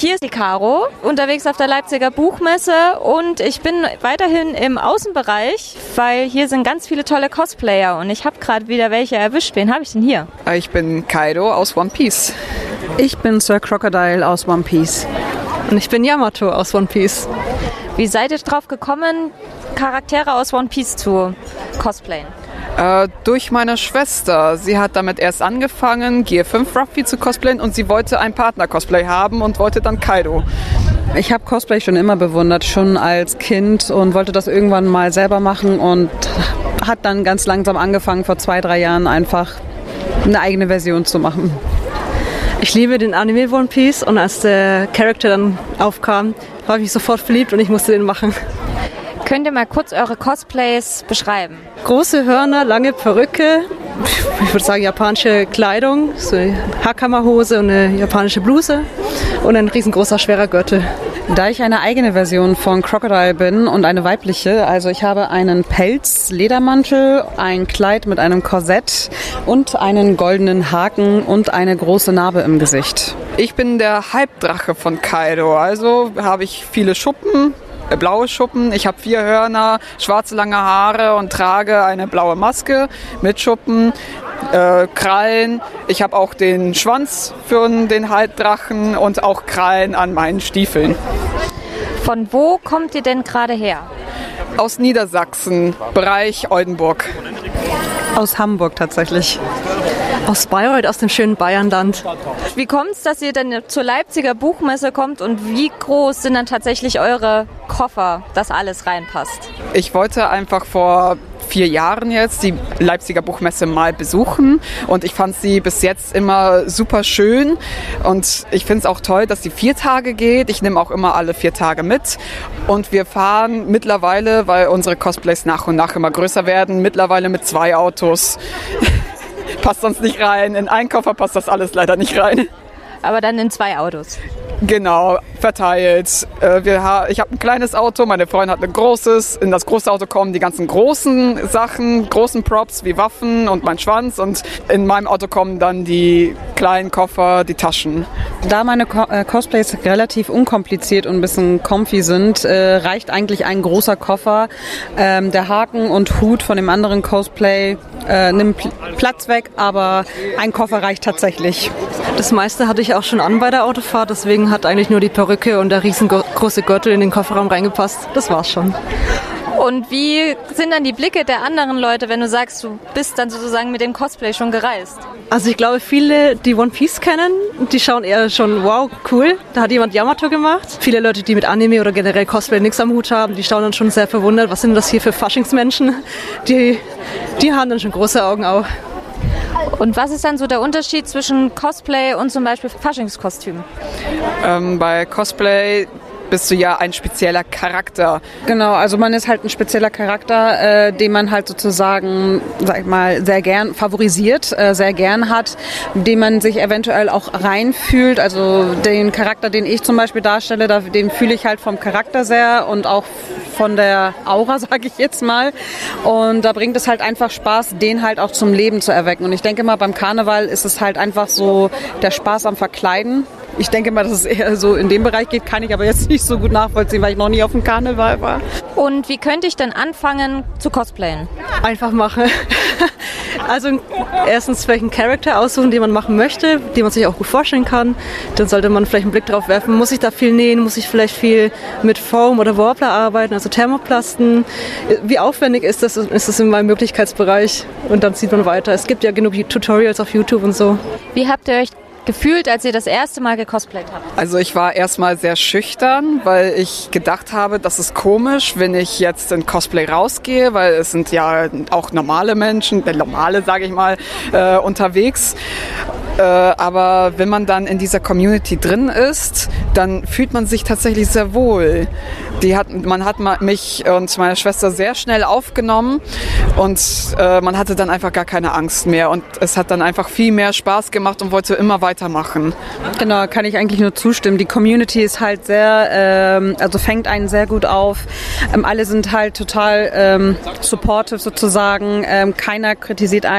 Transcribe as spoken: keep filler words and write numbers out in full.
Hier ist die Caro, unterwegs auf der Leipziger Buchmesse und ich bin weiterhin im Außenbereich, weil hier sind ganz viele tolle Cosplayer und ich habe gerade wieder welche erwischt. Wen habe ich denn hier? Ich bin Kaido aus One Piece. Ich bin Sir Crocodile aus One Piece. Und ich bin Yamato aus One Piece. Wie seid ihr drauf gekommen, Charaktere aus One Piece zu cosplayen? Äh, durch meine Schwester. Sie hat damit erst angefangen, Gear fünf Ruffy zu cosplayen und sie wollte ein Partner-Cosplay haben und wollte dann Kaido. Ich habe Cosplay schon immer bewundert, schon als Kind und wollte das irgendwann mal selber machen und hat dann ganz langsam angefangen, vor zwei, drei Jahren einfach eine eigene Version zu machen. Ich liebe den Anime One Piece und als der Charakter dann aufkam, habe ich mich sofort verliebt und ich musste den machen. Könnt ihr mal kurz eure Cosplays beschreiben? Große Hörner, lange Perücke, ich würde sagen japanische Kleidung, so eine Hakama-Hose und eine japanische Bluse und ein riesengroßer, schwerer Gürtel. Da ich eine eigene Version von Crocodile bin und eine weibliche, also ich habe einen Pelz-Ledermantel, ein Kleid mit einem Korsett und einen goldenen Haken und eine große Narbe im Gesicht. Ich bin der Halbdrache von Kaido, also habe ich viele Schuppen. Blaue Schuppen, ich habe vier Hörner, schwarze lange Haare und trage eine blaue Maske mit Schuppen, äh, Krallen. Ich habe auch den Schwanz für den Halbdrachen und auch Krallen an meinen Stiefeln. Von wo kommt ihr denn gerade her? Aus Niedersachsen, Bereich Oldenburg. Aus Hamburg tatsächlich. Aus Bayreuth, aus dem schönen Bayernland. Wie kommt es, dass ihr denn zur Leipziger Buchmesse kommt und wie groß sind dann tatsächlich eure Koffer, dass alles reinpasst? Ich wollte einfach vor vier Jahren jetzt die Leipziger Buchmesse mal besuchen und ich fand sie bis jetzt immer super schön und ich finde es auch toll, dass sie vier Tage geht. Ich nehme auch immer alle vier Tage mit und wir fahren mittlerweile, weil unsere Cosplays nach und nach immer größer werden, mittlerweile mit zwei Autos. Passt sonst nicht rein. In einen Koffer passt das alles leider nicht rein. Aber dann in zwei Autos. Genau, verteilt. Äh, wir ha- ich habe ein kleines Auto, meine Freundin hat ein großes. In das große Auto kommen die ganzen großen Sachen, großen Props wie Waffen und mein Schwanz. Und in meinem Auto kommen dann die kleinen Koffer, die Taschen. Da meine Co- äh, Cosplays relativ unkompliziert und ein bisschen comfy sind, äh, reicht eigentlich ein großer Koffer. Ähm, der Haken und Hut von dem anderen Cosplay äh, nimmt Pl- Platz weg, aber ein Koffer reicht tatsächlich. Das meiste hatte ich auch schon an bei der Autofahrt, deswegen hat eigentlich nur die Perücke und der riesengroße Gürtel in den Kofferraum reingepasst. Das war's schon. Und wie sind dann die Blicke der anderen Leute, wenn du sagst, du bist dann sozusagen mit dem Cosplay schon gereist? Also ich glaube, viele, die One Piece kennen, die schauen eher schon, wow, cool, da hat jemand Yamato gemacht. Viele Leute, die mit Anime oder generell Cosplay nichts am Hut haben, die schauen dann schon sehr verwundert, was sind das hier für Faschingsmenschen? Die, die haben dann schon große Augen auch. Und was ist dann so der Unterschied zwischen Cosplay und zum Beispiel Faschingskostüm? Ähm, bei Cosplay bist du ja ein spezieller Charakter. Genau, also man ist halt ein spezieller Charakter, äh, den man halt sozusagen, sag ich mal, sehr gern favorisiert, äh, sehr gern hat, den man sich eventuell auch reinfühlt. Also den Charakter, den ich zum Beispiel darstelle, da, den fühle ich halt vom Charakter sehr und auch von der Aura, sage ich jetzt mal. Und da bringt es halt einfach Spaß, den halt auch zum Leben zu erwecken. Und ich denke mal, beim Karneval ist es halt einfach so der Spaß am Verkleiden. Ich denke mal, dass es eher so in dem Bereich geht, kann ich aber jetzt nicht so gut nachvollziehen, weil ich noch nie auf dem Karneval war. Und wie könnte ich denn anfangen zu cosplayen? Einfach machen. Also erstens vielleicht einen Charakter aussuchen, den man machen möchte, den man sich auch gut vorstellen kann. Dann sollte man vielleicht einen Blick drauf werfen, muss ich da viel nähen, muss ich vielleicht viel mit Foam oder Warbler arbeiten, also Thermoplasten. Wie aufwendig ist das, ist das in meinem Möglichkeitsbereich? Und dann sieht man weiter. Es gibt ja genug Tutorials auf YouTube und so. Wie habt ihr euch gefühlt, als ihr das erste Mal gecosplayt habt? Also ich war erstmal sehr schüchtern, weil ich gedacht habe, das ist komisch, wenn ich jetzt in Cosplay rausgehe, weil es sind ja auch normale Menschen, äh, normale sage ich mal, äh, unterwegs. Äh, aber wenn man dann in dieser Community drin ist, dann fühlt man sich tatsächlich sehr wohl. Die hat, man hat mich und meine Schwester sehr schnell aufgenommen und äh, man hatte dann einfach gar keine Angst mehr und es hat dann einfach viel mehr Spaß gemacht und wollte immer weitermachen. Genau, kann ich eigentlich nur zustimmen. Die Community ist halt sehr, ähm, also fängt einen sehr gut auf. Ähm, alle sind halt total ähm, supportive sozusagen. Ähm, keiner kritisiert einen.